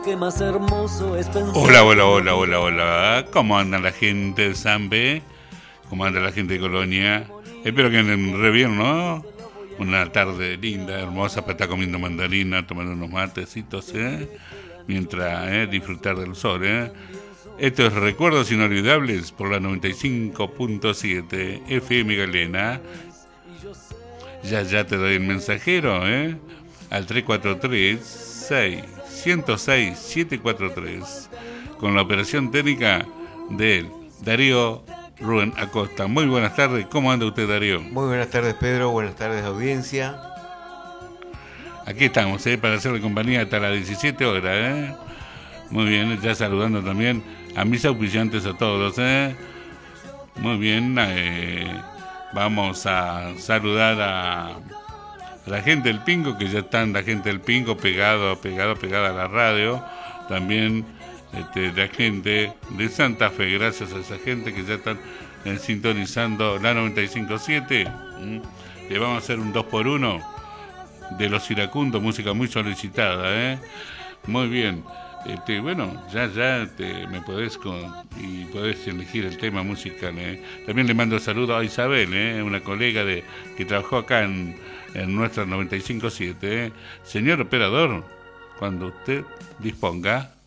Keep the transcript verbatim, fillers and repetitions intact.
Qué más hermoso es pensar. Hola, hola, hola, hola, hola. ¿Cómo anda la gente de Zambe? ¿Cómo anda la gente de Colonia? Espero que anden re bien, ¿no? Una tarde linda, hermosa para estar comiendo mandarina, tomando unos matecitos, ¿eh? Mientras, ¿eh? Disfrutar del sol, ¿eh? Estos recuerdos inolvidables por la noventa y cinco punto siete F M Galena. Ya, ya te doy el mensajero, ¿eh? Al tres cuatro tres, seis, uno cero seis, siete cuatro tres. Con la operación técnica de Darío Rubén Acosta. Muy buenas tardes. ¿Cómo anda usted, Darío? Muy buenas tardes, Pedro. Buenas tardes, audiencia. Aquí estamos, ¿eh? Para hacerle compañía hasta las diecisiete horas, ¿eh? Muy bien, ya saludando también a mis auspiciantes a todos, ¿eh? Muy bien, eh, vamos a saludar a la gente del Pingo, que ya están la gente del Pingo pegado, pegado, pegada a la radio. También este, la gente de Santa Fe, gracias a esa gente que ya están eh, sintonizando la noventa y cinco punto siete. ¿Mm? Le vamos a hacer un dos por uno de los iracundos, música muy solicitada, ¿eh? Muy bien. Este, bueno, ya, ya te, me podés con, y podés elegir el tema musical, ¿eh? También le mando saludos a Isabel, ¿eh? Una colega de que trabajó acá en, en nuestra noventa y cinco punto siete, ¿eh? Señor operador, cuando usted disponga.